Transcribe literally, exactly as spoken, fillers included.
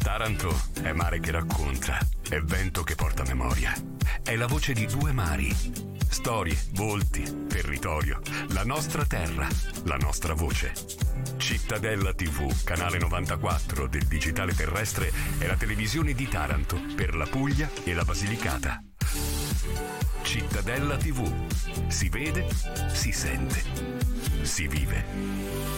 Taranto è mare che racconta, è vento che porta memoria, è la voce di due mari, storie, volti, territorio, la nostra terra, la nostra voce. Cittadella tivù, canale novantaquattro del digitale terrestre, è la televisione di Taranto per la Puglia e la Basilicata. Cittadella tivù, si vede, si sente, si vive.